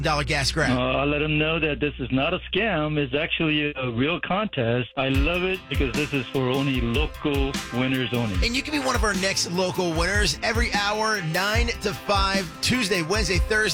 gas grab. I'll let them know that this is not a scam. It's actually a real contest. I love it because this is for only local winners only. And you can be one of our next local winners every hour, 9 to 5, Tuesday, Wednesday, Thursday.